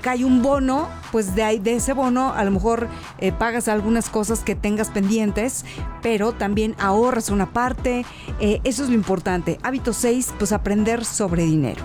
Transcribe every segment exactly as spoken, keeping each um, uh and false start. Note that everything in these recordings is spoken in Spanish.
cae un bono, pues de ahí, de ese bono a lo mejor eh, pagas algunas cosas que tengas pendientes, pero también ahorras una parte. Eh, eso es lo importante. Hábito seis, pues aprender sobre dinero.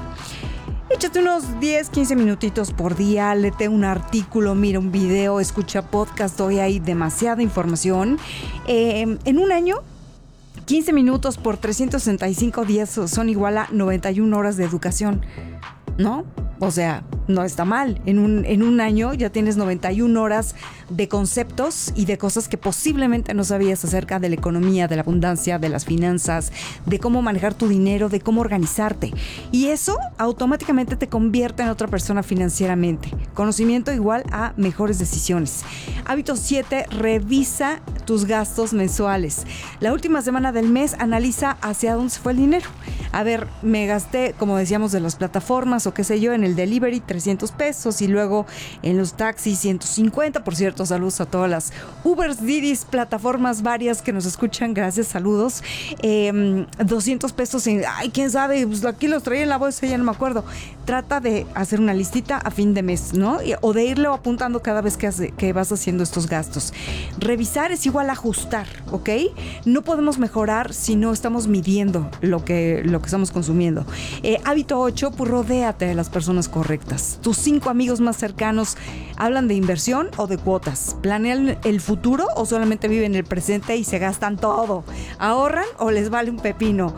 Échate unos diez, quince minutitos por día, léete un artículo, mira un video, escucha podcast. Hoy hay demasiada información. Eh, en un año, quince minutos por trescientos sesenta y cinco días son igual a noventa y una horas de educación, ¿no? O sea, no está mal. En un, en un año ya tienes noventa y una horas de conceptos y de cosas que posiblemente no sabías acerca de la economía, de la abundancia, de las finanzas, de cómo manejar tu dinero, de cómo organizarte. Y eso automáticamente te convierte en otra persona financieramente. Conocimiento igual a mejores decisiones. Hábito siete, revisa tus gastos mensuales. La última semana del mes analiza hacia dónde se fue el dinero. A ver, me gasté, como decíamos, de las plataformas o qué sé yo, en el delivery trescientos pesos y luego en los taxis ciento cincuenta. Por cierto, saludos a todas las Ubers, Didis, plataformas varias que nos escuchan. Gracias, saludos. Eh, doscientos pesos en, ay, quién sabe, pues aquí los traía en la bolsa, ya no me acuerdo. Trata de hacer una listita a fin de mes, ¿no? O de irlo apuntando cada vez que, hace, que vas haciendo estos gastos. Revisar es igual a ajustar, ¿ok? No podemos mejorar si no estamos midiendo lo que, lo que estamos consumiendo. Eh, hábito ocho, pues rodéate de las personas correctas. Tus cinco amigos más cercanos hablan de inversión o de cuotas. ¿Planean el futuro o solamente viven el presente y se gastan todo? ¿Ahorran o les vale un pepino?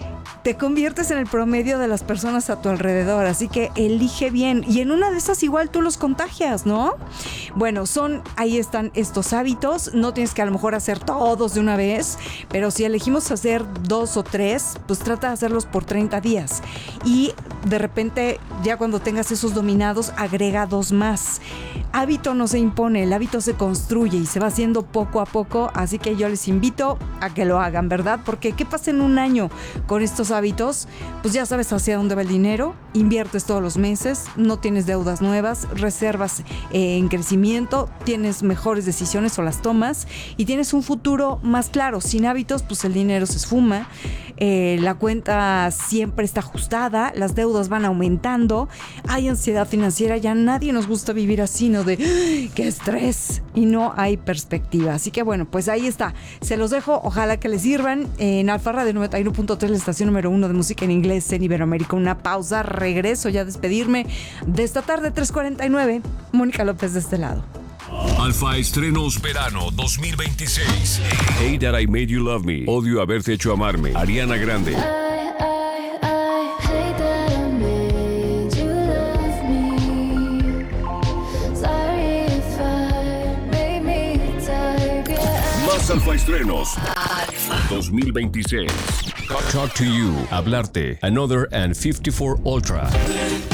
Te conviertes en el promedio de las personas a tu alrededor, así que elige bien. Y en una de esas igual tú los contagias, ¿no? Bueno, son, ahí están estos hábitos. No tienes que a lo mejor hacer todos de una vez, pero si elegimos hacer dos o tres, pues trata de hacerlos por treinta días. Y de repente, ya cuando tengas esos dominados, agrega dos más. Hábito no se impone, el hábito se construye y se va haciendo poco a poco, así que yo les invito a que lo hagan, ¿verdad? Porque ¿qué pasa en un año con estos hábitos? Pues ya sabes hacia dónde va el dinero, inviertes todos los meses, no tienes deudas nuevas, reservas eh, en crecimiento, tienes mejores decisiones o las tomas y tienes un futuro más claro. Sin hábitos, pues el dinero se esfuma, eh, la cuenta siempre está ajustada, las deudas van aumentando, hay ansiedad financiera, ya nadie nos gusta vivir así, ¿no? De ¡qué estrés! Y no hay perspectiva. Así que bueno, pues ahí está. Se los dejo, ojalá que les sirvan. En Alfa Radio noventa y uno punto tres, la estación número uno de música en inglés en Iberoamérica. Una pausa, regreso ya a despedirme de esta tarde, tres cuarenta y nueve. Mónica López de este lado. Alfa Estrenos Verano dos mil veintiséis. Hey That I Made You Love Me. Odio haberte hecho amarme. Ariana Grande. Más Alfa Estrenos Alfa dos mil veintiséis. Talk to You, Hablarte, Another and fifty-four Ultra.